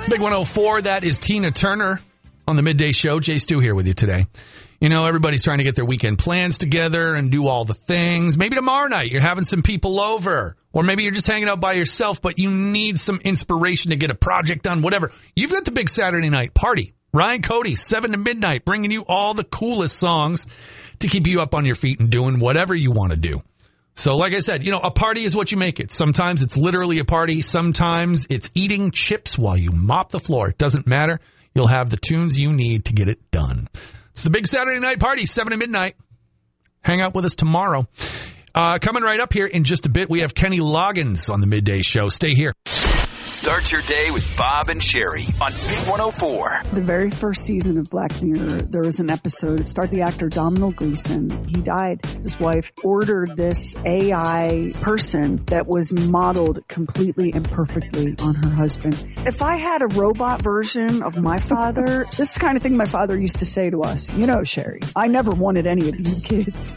Big 104, that is Tina Turner on the Midday Show. Jay Stu here with you today. You know, everybody's trying to get their weekend plans together and do all the things. Maybe tomorrow night you're having some people over. Or maybe you're just hanging out by yourself, but you need some inspiration to get a project done, whatever. You've got the big Saturday night party. Ryan Cody, 7 to midnight, bringing you all the coolest songs to keep you up on your feet and doing whatever you want to do. So like I said, you know, a party is what you make it. Sometimes it's literally a party. Sometimes it's eating chips while you mop the floor. It doesn't matter. You'll have the tunes you need to get it done. It's the big Saturday night party, 7 to midnight. Hang out with us tomorrow. Coming right up here in just a bit, we have Kenny Loggins on the Midday Show. Stay here. Start your day with Bob and Sherry on Big 104. The very first season of Black Mirror, there was an episode. It starred the actor Domhnall Gleeson. He died. His wife ordered this AI person that was modeled completely and perfectly on her husband. If I had a robot version of my father, this is the kind of thing my father used to say to us. You know, Sherry, I never wanted any of you kids.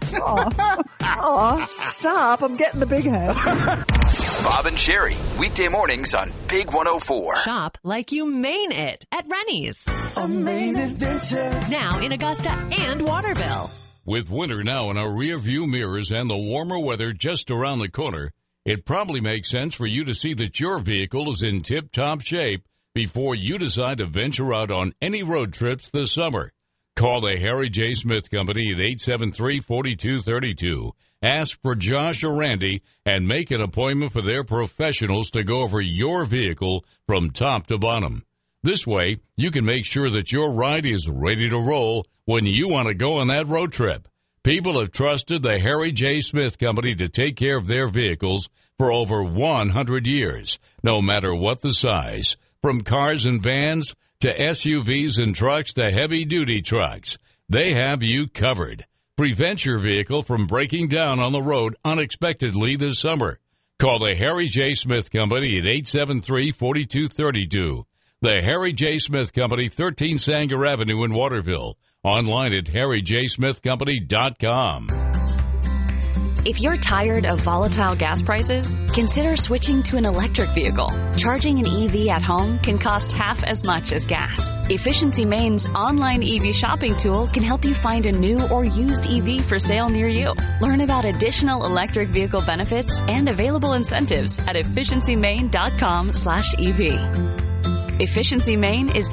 Aw, stop. I'm getting the big head. Bob and Sherry, weekday mornings on Big 104. Shop like you mean it at Rennie's. A main adventure. Now in Augusta and Waterville. With winter now in our rear view mirrors and the warmer weather just around the corner, it probably makes sense for you to see that your vehicle is in tip-top shape before you decide to venture out on any road trips this summer. Call the Harry J. Smith Company at 873-4232. Ask for Josh or Randy and make an appointment for their professionals to go over your vehicle from top to bottom. This way, you can make sure that your ride is ready to roll when you want to go on that road trip. People have trusted the Harry J. Smith Company to take care of their vehicles for over 100 years, no matter what the size. From cars and vans to SUVs and trucks to heavy-duty trucks, they have you covered. Prevent your vehicle from breaking down on the road unexpectedly this summer. Call the Harry J. Smith Company at 873-4232. The Harry J. Smith Company, 13 Sanger Avenue in Waterville. Online at harryjsmithcompany.com. If you're tired of volatile gas prices, consider switching to an electric vehicle. Charging an EV at home can cost half as much as gas. Efficiency Maine's online EV shopping tool can help you find a new or used EV for sale near you. Learn about additional electric vehicle benefits and available incentives at efficiencymaine.com/EV. Efficiency Maine is